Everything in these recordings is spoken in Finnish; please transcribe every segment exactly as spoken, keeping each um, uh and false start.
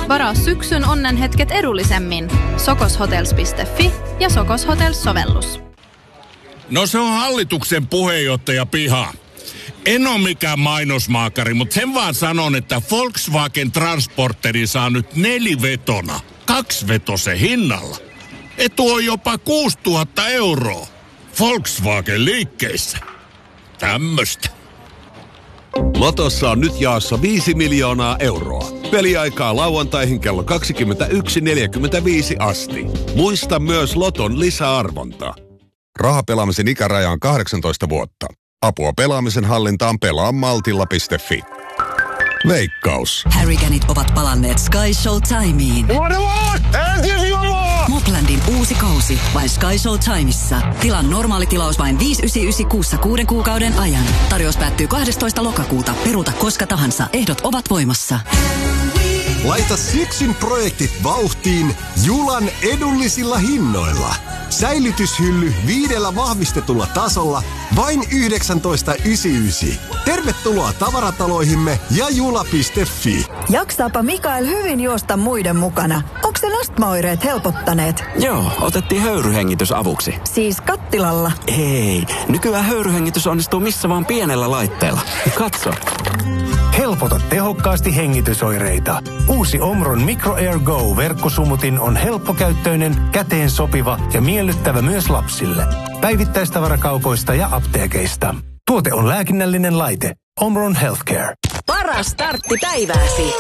Varaa syksyn onnenhetket edullisemmin. Sokoshotels piste fi ja Sokos Hotels-sovellus. No se on hallituksen puheenjohtaja piha. En ole mikään mainosmaakari, mutta sen vaan sanon, että Volkswagen Transporteri saa nyt nelivetona, kaksivetosen hinnalla. Etu on jopa kuusituhatta euroa. Volkswagen liikkeissä. Tämmöstä. Lotossa on nyt jaossa viisi miljoonaa euroa. Peliaikaa lauantaihin kello kaksikymmentäyksi neljäkymmentäviisi asti. Muista myös Loton lisäarvonta. Rahapelaamisen ikäraja on kahdeksantoista vuotta. Apua pelaamisen hallintaan pelaa maltilla piste fi. Veikkaus. Harryganit ovat palanneet Sky Show Timeen. Moplandin uusi kausi vain Sky Show Timeissa. Tilan normaali tilaus vain viisi yhdeksänkymmentäyhdeksän kuussa kuuden kuukauden ajan. Tarjous päättyy kahdestoista lokakuuta. Peruuta koska tahansa. Ehdot ovat voimassa. Laita syksyn projektit vauhtiin Julan edullisilla hinnoilla. Säilytyshylly viidellä vahvistetulla tasolla vain yhdeksäntoista yhdeksänkymmentäyhdeksän. Tervetuloa tavarataloihimme ja jula piste fi. Jaksaapa Mikael hyvin juosta muiden mukana. Onko se astmaoireet helpottaneet? Joo, otettiin höyryhengitys avuksi. Siis kattilalla? Ei, nykyään höyryhengitys onnistuu missä vaan pienellä laitteella. Katso. Helpota tehokkaasti hengitysoireita. Uusi Omron Micro Air Go-verkkosumutin on helppokäyttöinen, käteen sopiva ja miellyttävä myös lapsille. Päivittäistavarakaupoista ja apteekeista. Tuote on lääkinnällinen laite. Omron Healthcare. Paras startti päivääsi.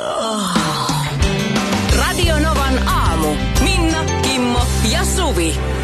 Radio Novan aamu. Minna, Kimmo ja Suvi.